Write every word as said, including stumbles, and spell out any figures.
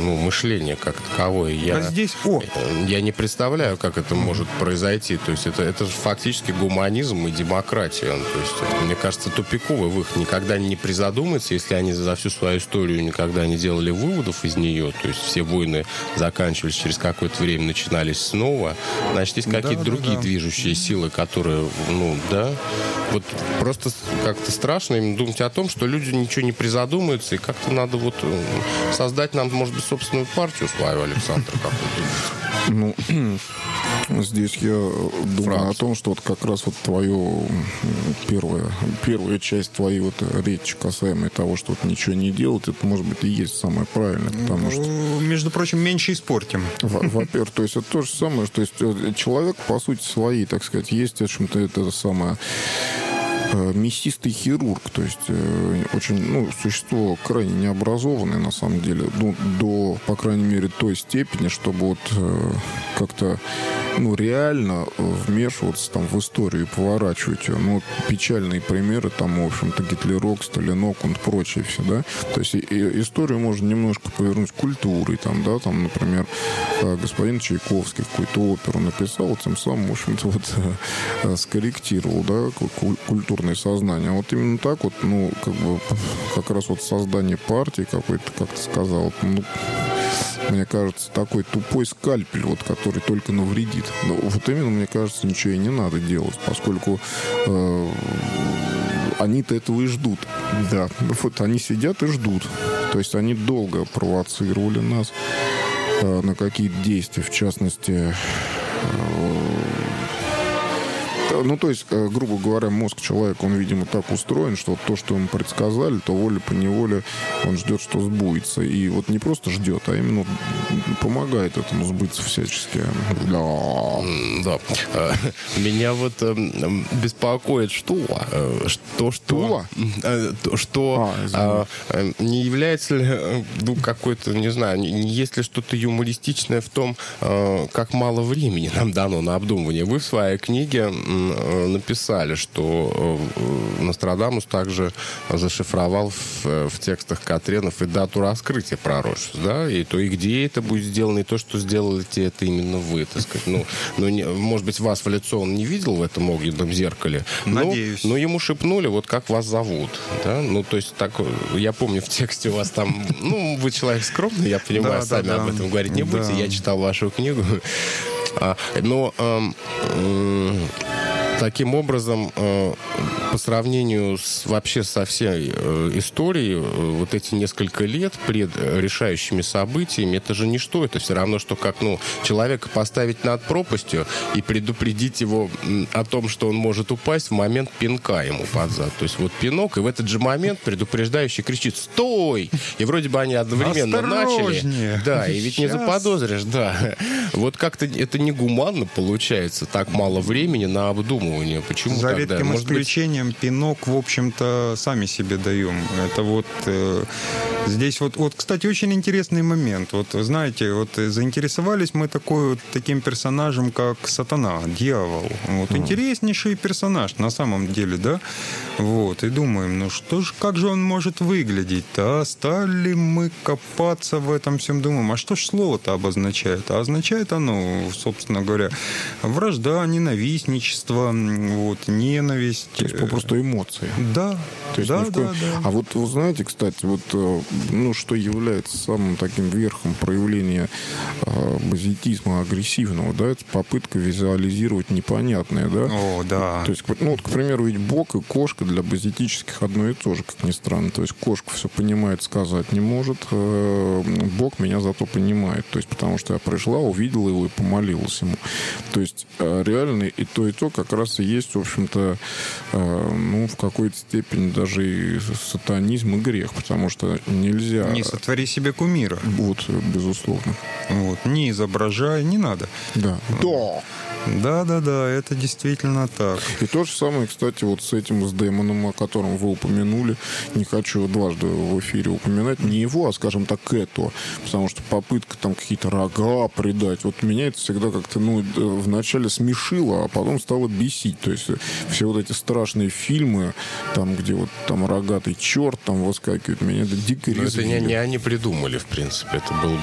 ну, мышление как таковое. Я, а здесь... О! я не представляю, как это может произойти. То есть это, это же фактически гуманизм и демократия. То есть, это, мне кажется, тупиковый выход. Никогда не призадуматься, если они за всю свою историю никогда не делали выводов из нее. То есть все войны заканчивались, через какое-то время начинались снова. Значит, есть какие-то да, другие да, да. движущие силы, которые, ну, да. Вот просто как-то страшно им думать о том, что люди ничего не призадумаются, и как-то надо вот создать нам, может быть, собственную партию свою, Александр, как вы думаете? Ну, здесь я думаю Франц. о том, что вот как раз вот твою первая, первая часть твоей вот речи касаемой того, что вот ничего не делать, это, может быть, и есть самое правильное, потому что... Между прочим, меньше испортим. Во-первых, то есть это то же самое, что есть человек, по сути, своей, так сказать, есть, в общем-то, это самое... мясистый хирург, то есть э, очень, ну, существо крайне необразованное, на самом деле, ну, до, по крайней мере, той степени, чтобы вот э, как-то, ну, реально вмешиваться там в историю и поворачивать ее. Ну, печальные примеры, там, в общем-то, Гитлерок, Сталинок и прочее все, да. То есть и, и историю можно немножко повернуть культурой, там, да, там, например, господин Чайковский какую-то оперу написал, тем самым, в общем-то, вот э, скорректировал, да, культуру сознание. А вот именно так вот, ну, как бы, как раз вот создание партии какой-то, как ты сказал, ну, мне кажется, такой тупой скальпель, вот, который только навредит. Но вот именно, мне кажется, ничего и не надо делать, поскольку э, они-то этого и ждут. Да. Вот они сидят и ждут. То есть они долго провоцировали нас э, на какие-то действия, в частности... Э, Ну, то есть, грубо говоря, мозг человека, он, видимо, так устроен, что то, что ему предсказали, то волей-поневоле он ждет, что сбудется. И вот не просто ждет, а именно помогает этому сбыться всячески. Да. Да. Меня вот беспокоит что? Что, что? Что а, не является ли, ну, какой-то, не знаю, есть ли что-то юмористичное в том, как мало времени нам дано на обдумывание. Вы в своей книге написали, что Нострадамус также зашифровал в, в текстах Катренов и дату раскрытия пророчеств, да, и то, и где это будет сделано, и то, что сделаете, это именно вы, так сказать. Ну, ну не, может быть, вас в лицо он не видел в этом огненном зеркале, Надеюсь. Но, но ему шепнули, вот как вас зовут, да, ну, то есть, так, я помню, в тексте у вас там, ну, вы человек скромный, я понимаю, да, сами да, об этом говорить не да. будете, я читал вашу книгу, но... Таким образом, по сравнению с, вообще со всей историей, вот эти несколько лет пред решающими событиями, это же ничто. Это все равно, что как, ну, человека поставить над пропастью и предупредить его о том, что он может упасть в момент пинка ему под зад. То есть вот пинок, и в этот же момент предупреждающий кричит «Стой!» И вроде бы они одновременно начали. Да, и ведь Сейчас. не заподозришь, да. Вот как-то это негуманно получается, так мало времени на обдумывание. Почему За тогда? редким Может исключением быть... пинок, в общем-то, сами себе даем. Это вот э, здесь вот, вот, кстати, очень интересный момент. Вот, знаете, вот заинтересовались мы такой, вот, таким персонажем, как Сатана, дьявол. Вот, mm. интереснейший персонаж на самом деле, да? Вот, и думаем, ну что ж, как же он может выглядеть-то? А стали мы копаться в этом всем, думаем, а что ж слово-то обозначает? А означает оно, собственно говоря, вражда, ненавистничество, вот, ненависть. То есть попросту эмоции. Да. То есть да, ни в коем... да, да. А вот вы знаете, кстати, вот, ну, что является самым таким верхом проявления э, базитизма агрессивного, да, это попытка визуализировать непонятное, да? О, да. То есть, ну, вот, к примеру, ведь Бог и кошка для базитических одно и то же, как ни странно. То есть кошка все понимает, сказать не может, э, Бог меня зато понимает. То есть потому что я пришла, увидела его и помолилась ему. То есть э, реально и то, и то как раз и есть, в общем-то, э, ну, в какой-то степени даже и сатанизм и грех, потому что нельзя... Не сотвори себе кумира. Вот, безусловно. Вот. Не изображай, не надо. Да. Да. Да, да, да, это действительно так. И то же самое, кстати, вот с этим, с демоном, о котором вы упомянули. Не хочу дважды в эфире упоминать. Не его, а, скажем так, это. Потому что попытка там какие-то рога придать. Вот меня это всегда как-то, ну, вначале смешило, а потом стало бесить. То есть все вот эти страшные фильмы, там, где вот там рогатый черт там выскакивает, меня это дико резвило. Это не, не они придумали, в принципе. Это был